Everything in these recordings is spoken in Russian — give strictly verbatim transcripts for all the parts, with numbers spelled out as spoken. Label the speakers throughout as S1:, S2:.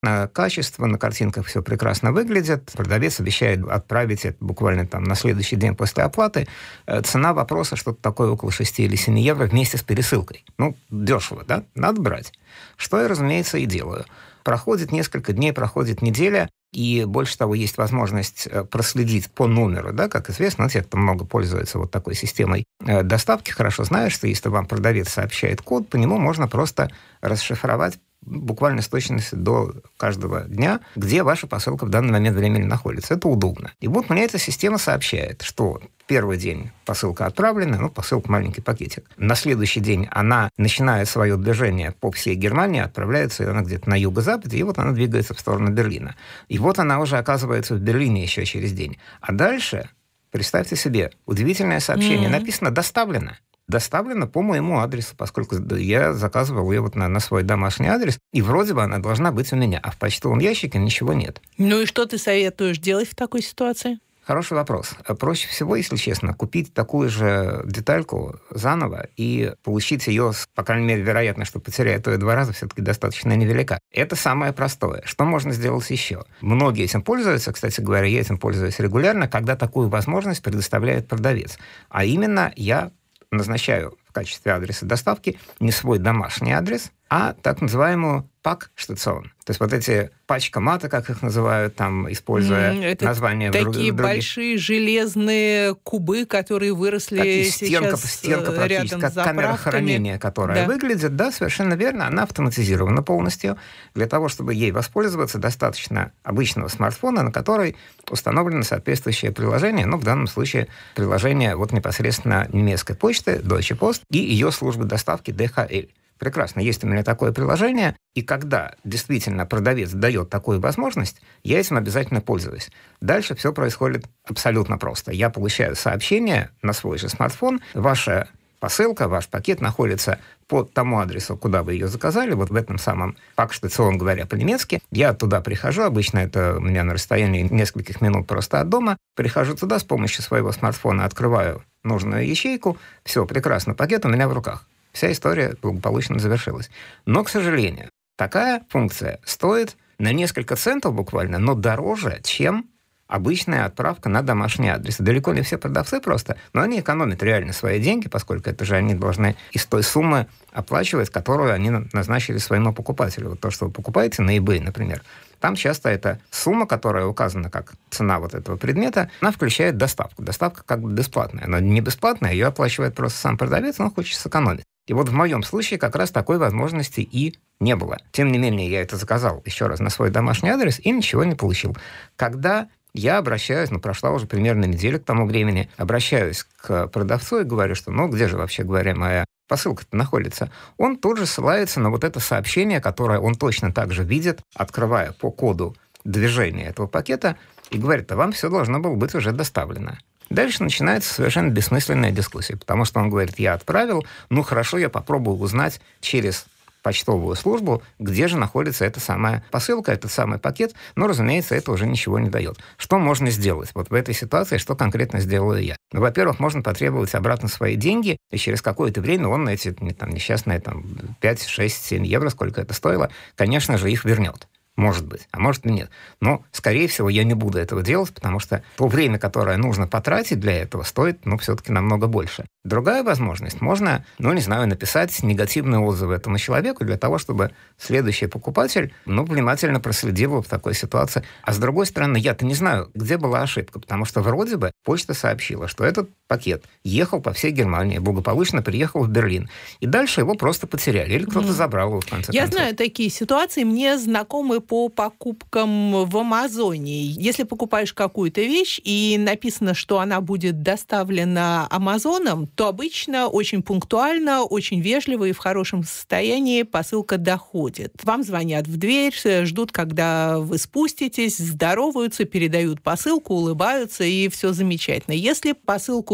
S1: На качество, на картинках все прекрасно выглядит. Продавец обещает отправить это буквально там на следующий день после оплаты. Цена вопроса что-то такое около шести или семи евро вместе с пересылкой. Ну, дешево, да? Надо брать. Что я, разумеется, и делаю. Проходит несколько дней, проходит неделя, и больше того, есть возможность проследить по номеру, да, как известно, те, кто много пользуется вот такой системой доставки, хорошо знают, что если вам продавец сообщает код, по нему можно просто расшифровать буквально с точностью до каждого дня, где ваша посылка в данный момент времени находится. Это удобно. И вот мне эта система сообщает, что первый день посылка отправлена, ну, посылка маленький пакетик. На следующий день она начинает свое движение по всей Германии, отправляется она где-то на юго-запад, и вот она двигается в сторону Берлина. И вот она уже оказывается в Берлине еще через день. А дальше, представьте себе, удивительное сообщение. Mm-hmm. Написано «доставлено». Доставлена по моему адресу, поскольку я заказывал ее вот на, на свой домашний адрес, и вроде бы она должна быть у меня, а в почтовом ящике ничего нет.
S2: Ну и что ты советуешь делать в такой ситуации?
S1: Хороший вопрос. Проще всего, если честно, купить такую же детальку заново и получить ее, по крайней мере, вероятность, что потеряет ее два раза, все-таки достаточно невелика. Это самое простое. Что можно сделать еще? Многие этим пользуются, кстати говоря, я этим пользуюсь регулярно, когда такую возможность предоставляет продавец. А именно я назначаю в качестве адреса доставки не свой домашний адрес, а так называемую пак-штацион. То есть вот эти пачкоматы, как их называют, там, используя mm, это названия
S2: такие
S1: в других...
S2: большие железные кубы, которые выросли
S1: такие
S2: стенка,
S1: сейчас стенка
S2: рядом
S1: как
S2: с
S1: камера хранения, которая да. выглядит, да, совершенно верно, она автоматизирована полностью. Для того, чтобы ей воспользоваться, достаточно обычного смартфона, на который установлено соответствующее приложение, ну, в данном случае приложение вот непосредственно немецкой почты, Deutsche Post, и ее службы доставки ди эйч эл. Прекрасно, есть у меня такое приложение, и когда действительно продавец дает такую возможность, я этим обязательно пользуюсь. Дальше все происходит абсолютно просто. Я получаю сообщение на свой же смартфон, ваша посылка, ваш пакет находится по тому адресу, куда вы ее заказали, вот в этом самом пак-штацион, говоря по-немецки. Я туда прихожу, обычно это у меня на расстоянии нескольких минут просто от дома, прихожу туда с помощью своего смартфона, открываю нужную ячейку, все, прекрасно, пакет у меня в руках. Вся история благополучно завершилась. Но, к сожалению, такая функция стоит на несколько центов буквально, но дороже, чем обычная отправка на домашний адрес. Далеко не все продавцы просто, но они экономят реально свои деньги, поскольку это же они должны из той суммы оплачивать, которую они назначили своему покупателю. Вот то, что вы покупаете на eBay, например, там часто эта сумма, которая указана как цена вот этого предмета, она включает доставку. Доставка как бы бесплатная. Она не бесплатная, ее оплачивает просто сам продавец, он хочет сэкономить. И вот в моем случае как раз такой возможности и не было. Тем не менее, я это заказал еще раз на свой домашний адрес и ничего не получил. Когда я обращаюсь, ну, прошла уже примерно неделя к тому времени, обращаюсь к продавцу и говорю, что, ну, где же, вообще говоря, моя посылка-то находится? Он тут же ссылается на вот это сообщение, которое он точно так же видит, открывая по коду движения этого пакета, и говорит, а вам все должно было быть уже доставлено. Дальше начинается совершенно бессмысленная дискуссия, потому что он говорит, я отправил, ну, хорошо, я попробую узнать через почтовую службу, где же находится эта самая посылка, этот самый пакет, но, разумеется, это уже ничего не дает. Что можно сделать? Вот в этой ситуации, что конкретно сделаю я? Ну, во-первых, можно потребовать обратно свои деньги, и через какое-то время он на эти там, несчастные там, пять, шесть, семь евро, сколько это стоило, конечно же, их вернет. Может быть, а может и нет. Но, скорее всего, я не буду этого делать, потому что то время, которое нужно потратить для этого, стоит, ну, все-таки намного больше. Другая возможность. Можно, ну, не знаю, написать негативные отзывы этому человеку для того, чтобы следующий покупатель, ну, внимательно проследил в такой ситуации. А с другой стороны, я-то не знаю, где была ошибка, потому что вроде бы почта сообщила, что этот пакет ехал по всей Германии, благополучно приехал в Берлин. И дальше его просто потеряли. Или кто-то mm. забрал его в конце
S2: Я
S1: концов.
S2: знаю такие ситуации, мне знакомы по покупкам в Амазоне. Если покупаешь какую-то вещь и написано, что она будет доставлена Амазоном, то обычно очень пунктуально, очень вежливо и в хорошем состоянии посылка доходит. Вам звонят в дверь, ждут, когда вы спуститесь, здороваются, передают посылку, улыбаются, и все замечательно. Если посылку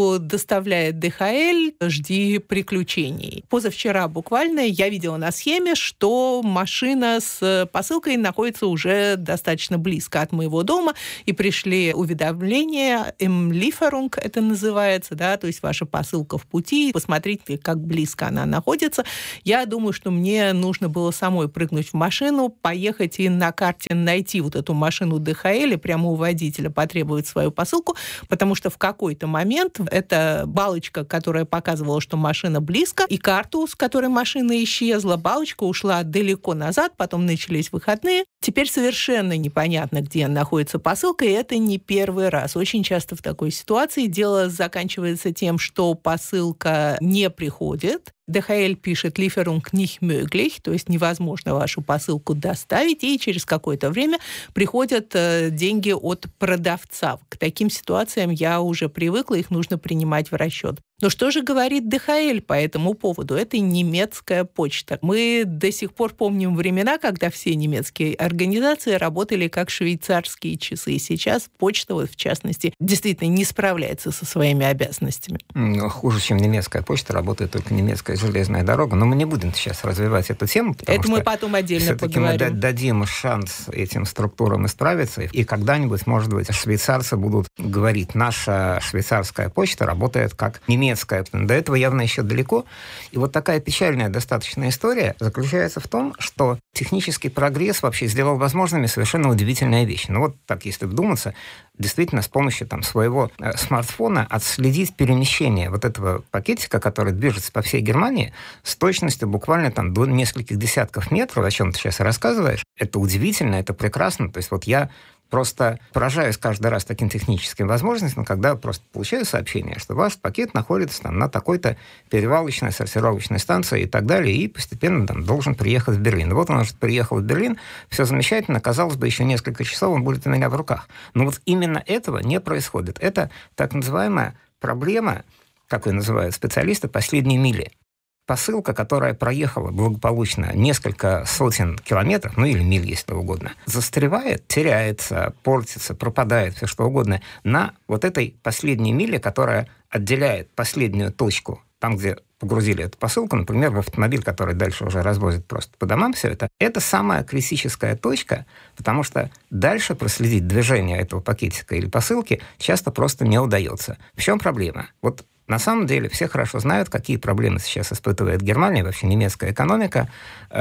S2: посылку доставляет ди эйч эль, жди приключений. Позавчера буквально я видела на схеме, что машина с посылкой находится уже достаточно близко от моего дома, и пришли уведомления, «Im Lieferung» это называется, да, то есть ваша посылка в пути, посмотрите, как близко она находится. Я думаю, что мне нужно было самой прыгнуть в машину, поехать и на карте найти вот эту машину ди эйч эль и прямо у водителя потребовать свою посылку, потому что в какой-то момент эта балочка, которая показывала, что машина близко, и карту, с которой машина исчезла, балочка ушла далеко назад, потом начались выходные. Теперь совершенно непонятно, где находится посылка, и это не первый раз. Очень часто в такой ситуации дело заканчивается тем, что посылка не приходит. ди эйч эль пишет «Lieferung nicht möglich», то есть невозможно вашу посылку доставить, и через какое-то время приходят э, деньги от продавца. К таким ситуациям я уже привыкла, их нужно принимать в расчет. Но что же говорит ди эйч эль по этому поводу? Это немецкая почта. Мы до сих пор помним времена, когда все немецкие организации работали как швейцарские часы. Сейчас почта, вот в частности, действительно не справляется со своими обязанностями.
S1: Ну, хуже, чем немецкая почта, работает только немецкая железная дорога. Но мы не будем сейчас развивать эту тему, потому
S2: это
S1: что
S2: мы потом отдельно
S1: все-таки
S2: поговорим.
S1: мы дадим шанс этим структурам исправиться, и когда-нибудь, может быть, швейцарцы будут говорить, наша швейцарская почта работает как немецкая. До этого явно еще далеко. И вот такая печальная достаточно история заключается в том, что технический прогресс вообще сделал возможными совершенно удивительные вещи. Ну вот так, если вдуматься, действительно с помощью там, своего э, смартфона отследить перемещение вот этого пакетика, который движется по всей Германии, с точностью буквально там, до нескольких десятков метров, о чем ты сейчас рассказываешь, это удивительно, это прекрасно. То есть вот я просто поражаюсь каждый раз таким техническим возможностям, когда просто получаю сообщение, что ваш пакет находится там, на такой-то перевалочной, сортировочной станции и так далее, и постепенно там, должен приехать в Берлин. И вот он уже приехал в Берлин, все замечательно, казалось бы, еще несколько часов он будет у меня в руках. Но вот именно этого не происходит. Это так называемая проблема, как ее называют специалисты, последней мили. Посылка, которая проехала благополучно несколько сотен километров, ну или миль, если угодно, застревает, теряется, портится, пропадает, все что угодно, на вот этой последней миле, которая отделяет последнюю точку, там, где погрузили эту посылку, например, в автомобиль, который дальше уже развозит просто по домам все это, это самая критическая точка, потому что дальше проследить движение этого пакетика или посылки часто просто не удается. В чем проблема? Вот на самом деле все хорошо знают, какие проблемы сейчас испытывает Германия, вообще немецкая экономика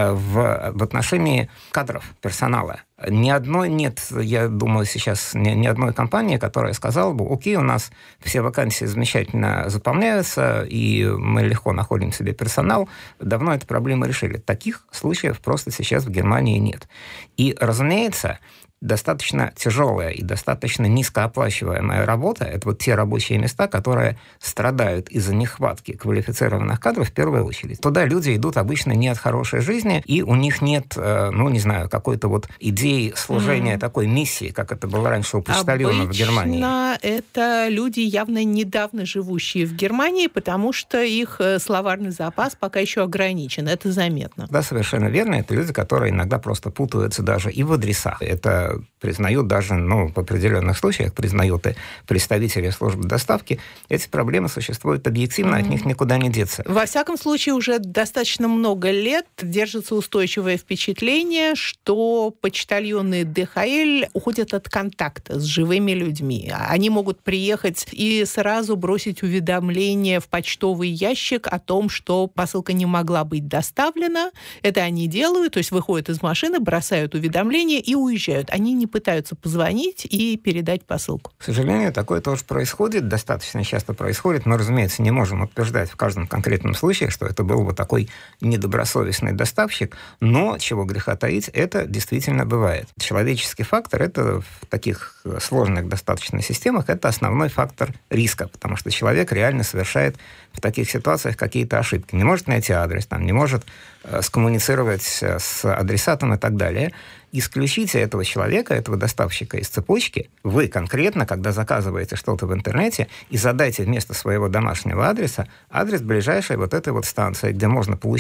S1: в, в отношении кадров, персонала. Ни одной нет, я думаю, сейчас ни, ни одной компании, которая сказала бы, окей, у нас все вакансии замечательно заполняются, и мы легко находим себе персонал, давно эту проблему решили. Таких случаев просто сейчас в Германии нет. И, разумеется, достаточно тяжелая и достаточно низкооплачиваемая работа – это вот те рабочие места, которые страдают из-за нехватки квалифицированных кадров в первую очередь. Туда люди идут обычно не от хорошей жизни, и у них нет, ну, не знаю, какой-то вот идеи служения mm. такой миссии, как это было раньше у почтальонов в Германии.
S2: Обычно это люди, явно недавно живущие в Германии, потому что их словарный запас пока еще ограничен. Это заметно.
S1: Да, совершенно верно. Это люди, которые иногда просто путаются даже и в адресах. Это признают даже, ну, в определенных случаях, признают и представители службы доставки, эти проблемы существуют объективно, mm-hmm. от них никуда не деться.
S2: Во всяком случае, уже достаточно много лет держится устойчивое впечатление, что почтальоны ди эйч эль уходят от контакта с живыми людьми. Они могут приехать и сразу бросить уведомление в почтовый ящик о том, что посылка не могла быть доставлена. Это они делают, то есть выходят из машины, бросают уведомление и уезжают. Они не пытаются позвонить и передать посылку.
S1: К сожалению, такое тоже происходит, достаточно часто происходит. Мы, разумеется, не можем утверждать в каждом конкретном случае, что это был бы такой недобросовестный доставщик, но, чего греха таить, это действительно бывает. Человеческий фактор, это в таких сложных достаточно системах, это основной фактор риска, потому что человек реально совершает в таких ситуациях какие-то ошибки. Не может найти адрес, там, не может э, скоммуницировать с адресатом и так далее. Исключите этого человека, этого доставщика из цепочки, вы конкретно, когда заказываете что-то в интернете, и задайте вместо своего домашнего адреса адрес ближайшей вот этой вот станции, где можно получить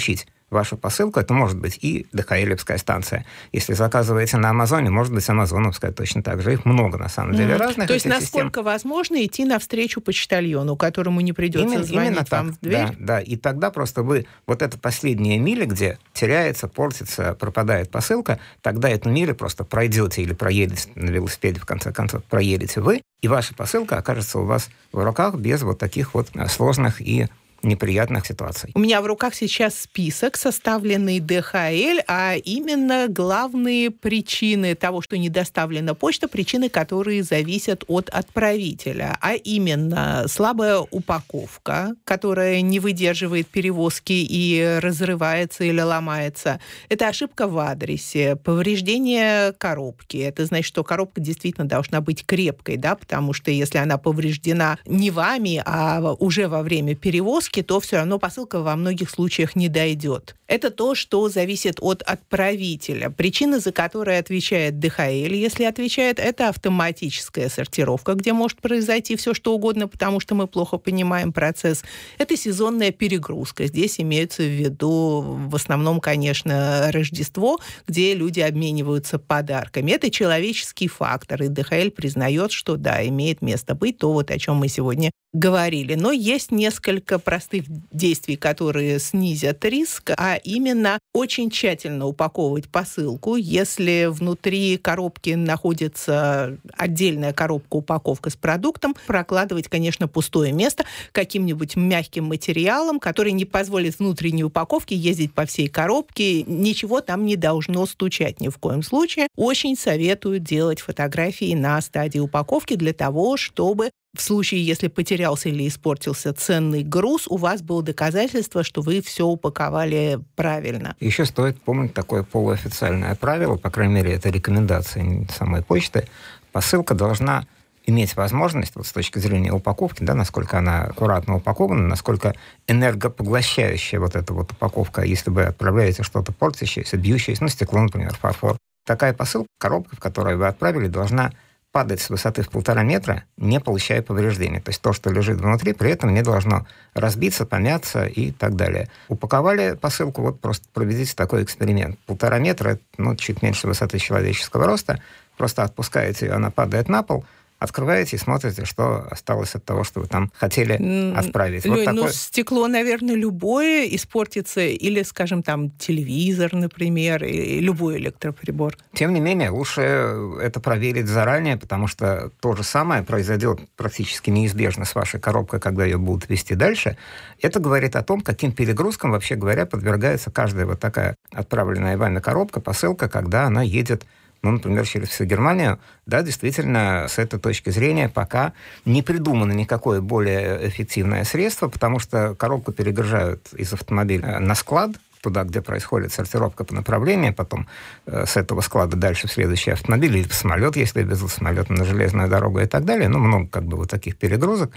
S1: вашу посылку. Это может быть и ДХЛовская станция. Если заказываете на Амазоне, может быть амазоновская точно так же. Их много, на самом деле, mm-hmm. разных.
S2: То есть насколько систем. Возможно идти навстречу почтальону, которому не придется именно, звонить именно вам в дверь?
S1: Да, да, и тогда просто вы вот это последние мили, где теряется, портится, пропадает посылка, тогда эту милю просто пройдете или проедете на велосипеде, в конце концов, проедете вы, и ваша посылка окажется у вас в руках без вот таких вот сложных и неприятных ситуаций.
S2: У меня в руках сейчас список, составленный ДХЛ, а именно главные причины того, что не доставлена почта, причины, которые зависят от отправителя, а именно слабая упаковка, которая не выдерживает перевозки и разрывается или ломается. Это ошибка в адресе, повреждение коробки. Это значит, что коробка действительно должна быть крепкой, да, потому что если она повреждена не вами, а уже во время перевозки, то все равно посылка во многих случаях не дойдет. Это то, что зависит от отправителя. Причина, за которой отвечает ДХЛ, если отвечает, это автоматическая сортировка, где может произойти все, что угодно, потому что мы плохо понимаем процесс. Это сезонная перегрузка. Здесь имеются в виду в основном, конечно, Рождество, где люди обмениваются подарками. Это человеческий фактор, и ДХЛ признает, что да, имеет место быть то, вот о чем мы сегодня говорили. Но есть несколько простых действий, которые снизят риск, а именно очень тщательно упаковывать посылку. Если внутри коробки находится отдельная коробка-упаковка с продуктом, прокладывать, конечно, пустое место каким-нибудь мягким материалом, который не позволит внутренней упаковке ездить по всей коробке. Ничего там не должно стучать ни в коем случае. Очень советую делать фотографии на стадии упаковки для того, чтобы в случае, если потерялся или испортился ценный груз, у вас было доказательство, что вы все упаковали правильно.
S1: Еще стоит помнить такое полуофициальное правило, по крайней мере, это рекомендация самой почты. Посылка должна иметь возможность, вот с точки зрения упаковки, да, насколько она аккуратно упакована, насколько энергопоглощающая вот эта вот упаковка, если вы отправляете что-то портящееся, бьющееся, ну, стекло, например, фарфор. Такая посылка, коробка, в которой вы отправили, должна падать с высоты в полтора метра, не получая повреждений. То есть то, что лежит внутри, при этом не должно разбиться, помяться и так далее. Упаковали посылку, вот просто проведите такой эксперимент. Полтора метра, ну, чуть меньше высоты человеческого роста, просто отпускаете ее, она падает на пол, открываете и смотрите, что осталось от того, что вы там хотели отправить.
S2: Лёнь,
S1: вот такой...
S2: ну, стекло, наверное, любое испортится, или, скажем, там, телевизор, например, и любой электроприбор.
S1: Тем не менее, лучше это проверить заранее, потому что то же самое произойдет практически неизбежно с вашей коробкой, когда ее будут везти дальше. Это говорит о том, каким перегрузкам, вообще говоря, подвергается каждая вот такая отправленная вами коробка, посылка, когда она едет, ну, например, через всю Германию. Да, действительно, с этой точки зрения пока не придумано никакое более эффективное средство, потому что коробку перегружают из автомобиля на склад, туда, где происходит сортировка по направлению, потом э, с этого склада дальше в следующий автомобиль, или в самолет, если везут самолет на железную дорогу и так далее. Ну, много как бы вот таких перегрузок.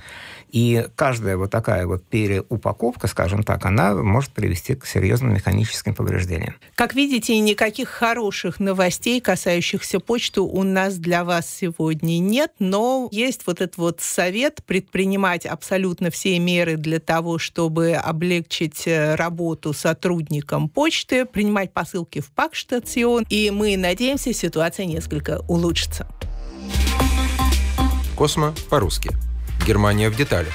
S1: И каждая вот такая вот переупаковка, скажем так, она может привести к серьезным механическим повреждениям.
S2: Как видите, никаких хороших новостей, касающихся почты, у нас для вас сегодня нет, но есть вот этот вот совет предпринимать абсолютно все меры для того, чтобы облегчить работу сотрудникам почты, принимать посылки в Пакштацион, и мы надеемся, ситуация несколько улучшится.
S3: Космо по-русски. Германия в деталях.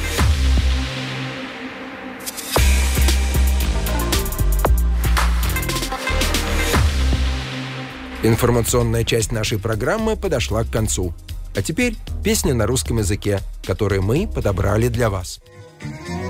S3: Информационная часть нашей программы подошла к концу. А теперь песня на русском языке, которую мы подобрали для вас.